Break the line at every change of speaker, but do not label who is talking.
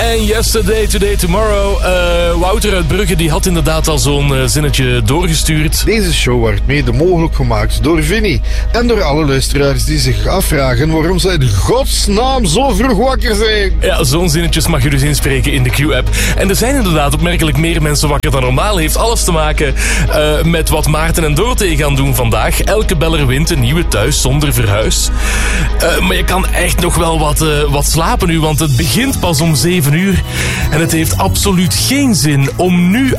en Yesterday, Today, Tomorrow. Wouter uit Brugge die had inderdaad al zo'n zinnetje doorgestuurd.
Deze show wordt mede mogelijk gemaakt door Vinnie. En door alle luisteraars die zich afvragen waarom zij in godsnaam zo vroeg wakker zijn.
Ja, zo'n zinnetjes mag je dus inspreken in de Q-app. En er zijn inderdaad opmerkelijk meer mensen wakker dan normaal. Heeft alles te maken met wat Maarten en Dorothee gaan doen vandaag. Elke beller wint een nieuwe thuis zonder verhuis. Maar je kan echt nog wel wat slapen nu, want het begint pas om 7 uur. En het heeft absoluut geen zin om nu